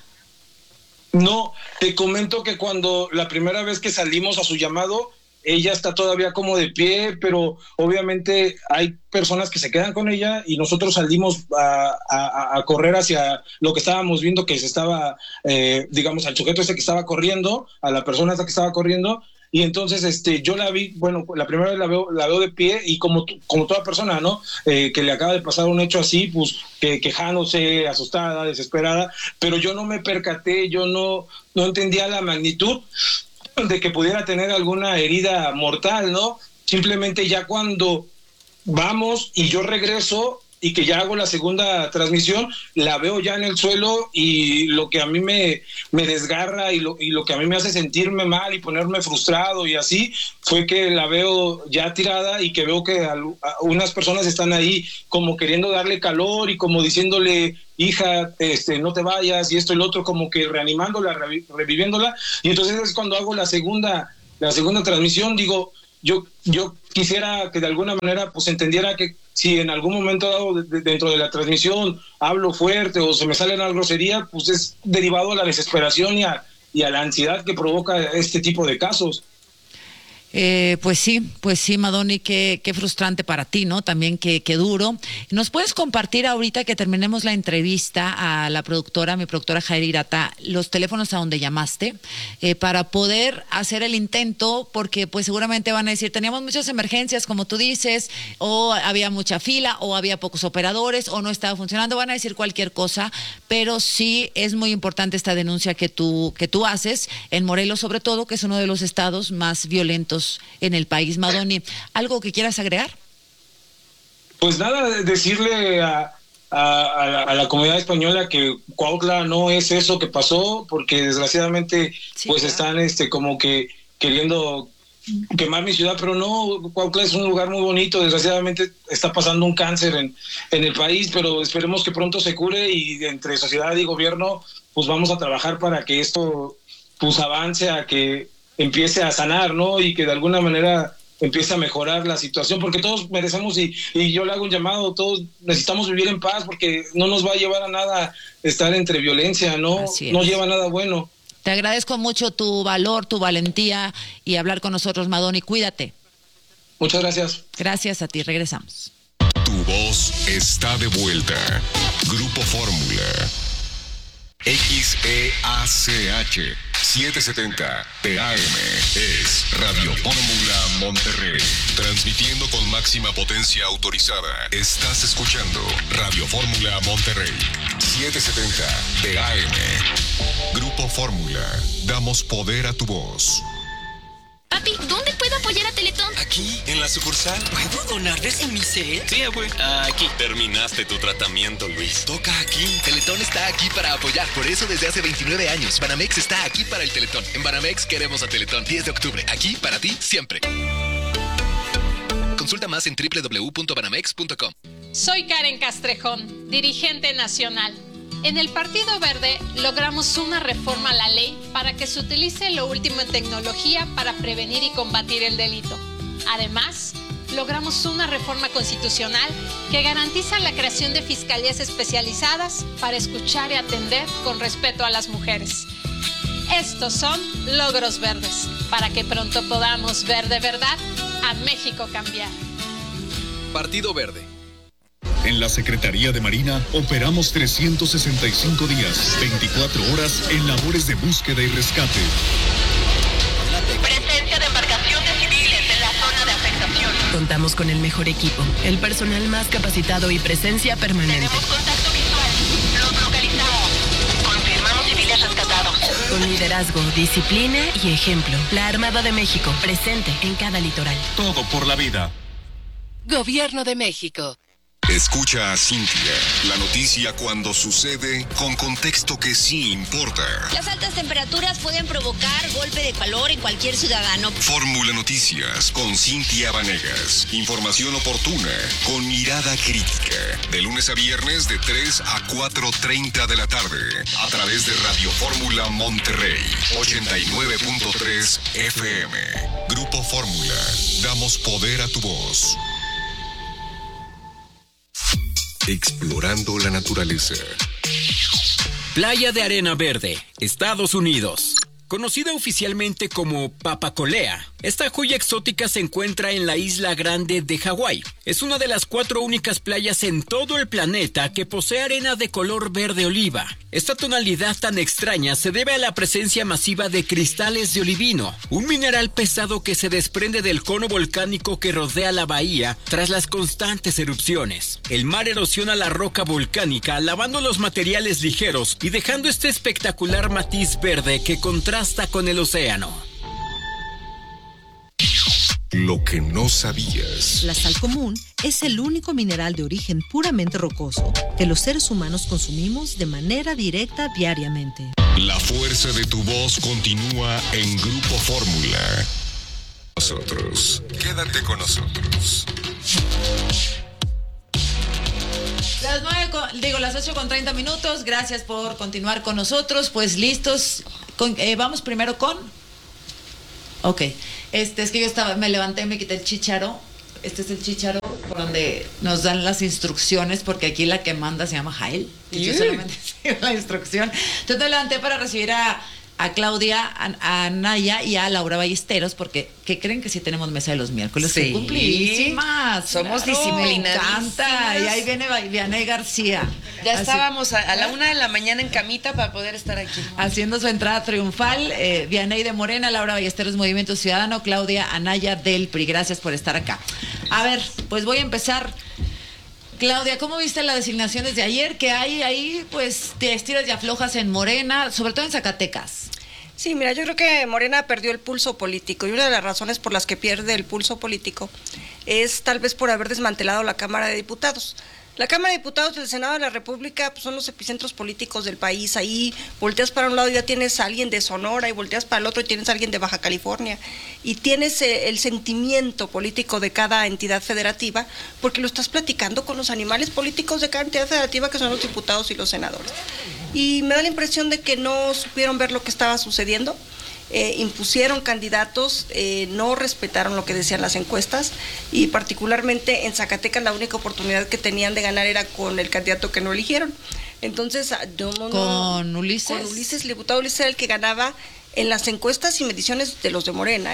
No, te comento que cuando la primera vez que salimos a su llamado, ella está todavía como de pie, pero obviamente hay personas que se quedan con ella y nosotros salimos a correr hacia lo que estábamos viendo que se estaba, digamos, al sujeto ese que estaba corriendo, a la persona esa que estaba corriendo. Y entonces yo la vi, bueno, la primera vez la veo de pie y como toda persona, ¿no? Que le acaba de pasar un hecho así, pues quejándose, asustada, desesperada, pero yo no me percaté, yo no entendía la magnitud de que pudiera tener alguna herida mortal, ¿no? Simplemente ya cuando vamos y yo regreso y que ya hago la segunda transmisión, la veo ya en el suelo y lo que a mí me desgarra y lo que a mí me hace sentirme mal y ponerme frustrado y así, fue que la veo ya tirada y que veo que unas personas están ahí como queriendo darle calor y como diciéndole, hija, no te vayas y esto y lo otro, como que reanimándola, reviviéndola. Y entonces es cuando hago la segunda transmisión, digo, yo quisiera que de alguna manera pues entendiera que si en algún momento dado dentro de la transmisión hablo fuerte o se me sale una grosería, pues es derivado a la desesperación y a la ansiedad que provoca este tipo de casos. Pues sí, Madoni, qué frustrante para ti, ¿no? También qué duro. ¿Nos puedes compartir ahorita que terminemos la entrevista a la productora, mi productora Jair Irata, los teléfonos a donde llamaste para poder hacer el intento? Porque pues seguramente van a decir, teníamos muchas emergencias, como tú dices, o había mucha fila, o había pocos operadores, o no estaba funcionando, van a decir cualquier cosa, pero sí es muy importante esta denuncia que tú haces en Morelos, sobre todo, que es uno de los estados más violentos en el país. Madoni, ¿algo que quieras agregar? Pues nada, decirle a la comunidad española que Cuautla no es eso que pasó, porque desgraciadamente sí, pues claro, están como que queriendo quemar mi ciudad, pero no, Cuautla es un lugar muy bonito. Desgraciadamente está pasando un cáncer en el país, pero esperemos que pronto se cure y entre sociedad y gobierno pues vamos a trabajar para que esto pues avance, a que empiece a sanar, ¿no? Y que de alguna manera empiece a mejorar la situación, porque todos merecemos, y yo le hago un llamado, todos necesitamos vivir en paz, porque no nos va a llevar a nada estar entre violencia, ¿no? No lleva a nada bueno. Te agradezco mucho tu valor, tu valentía y hablar con nosotros, Madoni. Cuídate. Muchas gracias. Gracias a ti, regresamos. Tu voz está de vuelta. Grupo Fórmula. XEACH 770 TAM es Radio Fórmula Monterrey, transmitiendo con máxima potencia autorizada. Estás escuchando Radio Fórmula Monterrey 770 TAM. Grupo Fórmula, damos poder a tu voz. Papi, ¿dónde puedo apoyar a Teletón? Aquí, en la sucursal. ¿Puedo donar desde mi cel? Sí, güey. Aquí. Terminaste tu tratamiento, Luis. Toca aquí. Teletón está aquí para apoyar. Por eso desde hace 29 años, Banamex está aquí para el Teletón. En Banamex queremos a Teletón. 10 de octubre. Aquí para ti, siempre. Consulta más en www.banamex.com. Soy Karen Castrejón, dirigente nacional. En el Partido Verde logramos una reforma a la ley para que se utilice lo último en tecnología para prevenir y combatir el delito. Además, logramos una reforma constitucional que garantiza la creación de fiscalías especializadas para escuchar y atender con respeto a las mujeres. Estos son logros verdes, para que pronto podamos ver de verdad a México cambiar. Partido Verde. En la Secretaría de Marina operamos 365 días, 24 horas en labores de búsqueda y rescate. Presencia de embarcaciones civiles en la zona de afectación. Contamos con el mejor equipo, el personal más capacitado y presencia permanente. Tenemos contacto visual. Los localizamos. Confirmamos civiles rescatados. Con liderazgo, disciplina y ejemplo. La Armada de México, presente en cada litoral. Todo por la vida. Gobierno de México. Escucha a Cintia, la noticia cuando sucede con contexto que sí importa. Las altas temperaturas pueden provocar golpe de calor en cualquier ciudadano. Fórmula Noticias con Cintia Vanegas. Información oportuna con mirada crítica. De lunes a viernes de 3 a 4:30 de la tarde. A través de Radio Fórmula Monterrey. 89.3 FM. Grupo Fórmula. Damos poder a tu voz. Explorando la naturaleza. Playa de Arena Verde, Estados Unidos. Conocida oficialmente como Papacolea, esta joya exótica se encuentra en la Isla Grande de Hawái. Es una de las 4 únicas playas en todo el planeta que posee arena de color verde oliva. Esta tonalidad tan extraña se debe a la presencia masiva de cristales de olivino, un mineral pesado que se desprende del cono volcánico que rodea la bahía tras las constantes erupciones. El mar erosiona la roca volcánica, lavando los materiales ligeros y dejando este espectacular matiz verde que contrasta con el océano. Lo que no sabías. La sal común es el único mineral de origen puramente rocoso que los seres humanos consumimos de manera directa diariamente. La fuerza de tu voz continúa en Grupo Fórmula. Nosotros. Quédate con nosotros. Las 8:30. Gracias por continuar con nosotros. Pues listos. Vamos primero con... Ok. Es que yo me levanté y me quité el chícharo. Este es el chícharo por donde nos dan las instrucciones, porque aquí la que manda se llama Jael. Y yo solamente sigo la instrucción. Entonces me levanté para recibir a Claudia, a Naya y a Laura Ballesteros, porque ¿qué creen? Que sí tenemos mesa de los miércoles. Sí. Cumplidísimas. Somos disciplinadísimas. Me encanta. Y ahí viene Vianey García. Ya estábamos a la 1 de la mañana en camita para poder estar aquí. Haciendo su entrada triunfal. Vianey de Morena, Laura Ballesteros Movimiento Ciudadano, Claudia Anaya del PRI. Gracias por estar acá. A ver, pues voy a empezar. Claudia, ¿cómo viste las designaciones de ayer? Que hay ahí, pues, te estiras y aflojas en Morena, sobre todo en Zacatecas. Sí, mira, yo creo que Morena perdió el pulso político, y una de las razones por las que pierde el pulso político es tal vez por haber desmantelado la Cámara de Diputados. La Cámara de Diputados y el Senado de la República pues, son los epicentros políticos del país. Ahí volteas para un lado y ya tienes a alguien de Sonora, y volteas para el otro y tienes a alguien de Baja California. Y tienes el sentimiento político de cada entidad federativa, porque lo estás platicando con los animales políticos de cada entidad federativa, que son los diputados y los senadores. Y me da la impresión de que no supieron ver lo que estaba sucediendo. Impusieron candidatos, no respetaron lo que decían las encuestas, y particularmente en Zacatecas la única oportunidad que tenían de ganar era con el candidato que no eligieron. Entonces, con Ulises. Con Ulises, el diputado Ulises era el que ganaba en las encuestas y mediciones de los de Morena,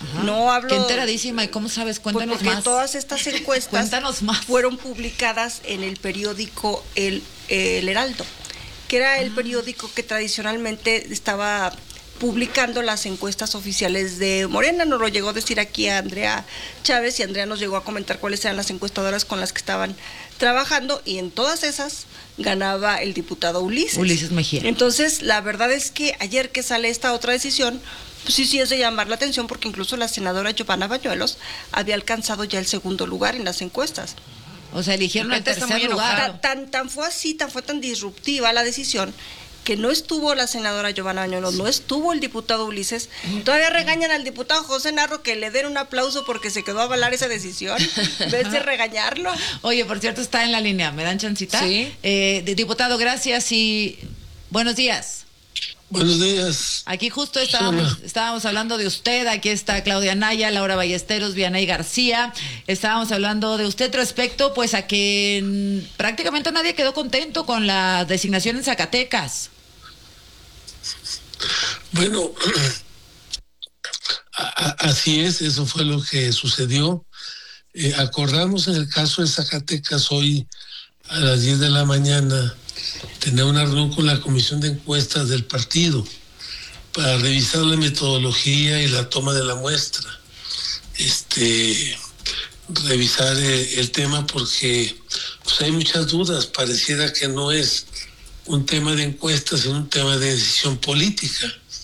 No hablo... Qué enteradísima, ¿y cómo sabes? Cuéntanos porque más. Todas estas encuestas fueron publicadas en el periódico El Heraldo, que era el periódico que tradicionalmente estaba publicando las encuestas oficiales de Morena. Nos lo llegó a decir aquí a Andrea Chávez, y Andrea nos llegó a comentar cuáles eran las encuestadoras con las que estaban trabajando, y en todas esas ganaba el diputado Ulises Mejía. Entonces, la verdad es que ayer que sale esta otra decisión, pues sí es de llamar la atención, porque incluso la senadora Giovanna Bañuelos había alcanzado ya el segundo lugar en las encuestas. O sea, eligieron el tercer lugar. Tan fue tan disruptiva la decisión, que no estuvo la senadora Giovanna Bañuelos, no estuvo el diputado Ulises. Todavía regañan al diputado José Narro que le den un aplauso porque se quedó a avalar esa decisión, en vez de regañarlo. Oye, por cierto, está en la línea, ¿me dan chancita? Sí. Diputado, gracias y buenos días. Buenos días. Aquí justo estábamos hablando de usted. Aquí está Claudia Naya, Laura Ballesteros, Vianey García. Estábamos hablando de usted respecto pues a que prácticamente nadie quedó contento con la designación en Zacatecas. Bueno, así es, eso fue lo que sucedió. Acordamos en el caso de Zacatecas hoy a las 10 de la mañana tener una reunión con la Comisión de Encuestas del partido para revisar la metodología y la toma de la muestra. Revisar el tema porque pues, hay muchas dudas. Pareciera que no es un tema de encuestas, sino un tema de decisión política.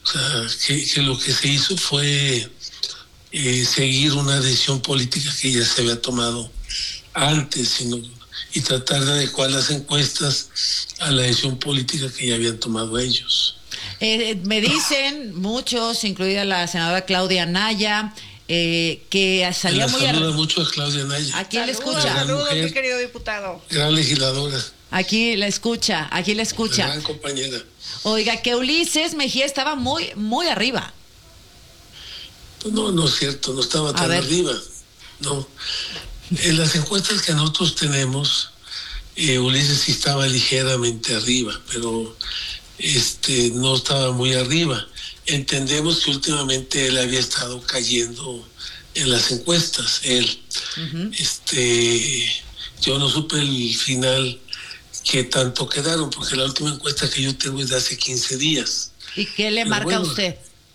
O sea, que lo que se hizo fue seguir una decisión política que ya se había tomado antes, y tratar de adecuar las encuestas a la decisión política que ya habían tomado ellos. Me dicen muchos, incluida la senadora Claudia Anaya, que salía muy saluda mucho a Claudia Anaya. Aquí le escucha. Saludos, mi querido diputado. Gran legisladora. Aquí la escucha. Gran compañera. Oiga, que Ulises Mejía estaba muy, muy arriba. No es cierto, no estaba tan arriba. No. En las encuestas que nosotros tenemos, Ulises sí estaba ligeramente arriba, pero no estaba muy arriba. Entendemos que últimamente él había estado cayendo en las encuestas, él. Uh-huh. Yo no supe el final que tanto quedaron, porque la última encuesta que yo tengo es de hace 15 días. ¿Y qué le marca a usted?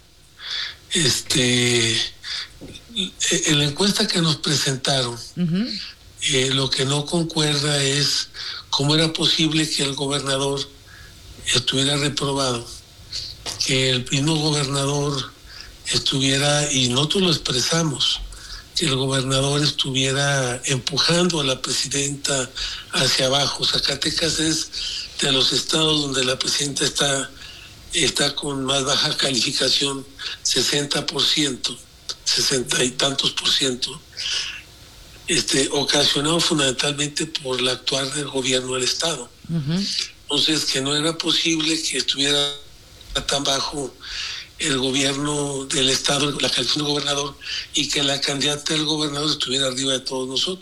En la encuesta que nos presentaron, uh-huh, lo que no concuerda es cómo era posible que el gobernador estuviera reprobado, que el mismo gobernador estuviera, y nosotros lo expresamos, que el gobernador estuviera empujando a la presidenta hacia abajo. Zacatecas es de los estados donde la presidenta está con más baja calificación, 60%, 60 y tantos por ciento, ocasionado fundamentalmente por el actuar del gobierno del estado. Uh-huh. Entonces, que no era posible que estuviera tan bajo el gobierno del estado, la calificación del gobernador, y que la candidata del gobernador estuviera arriba de todos nosotros.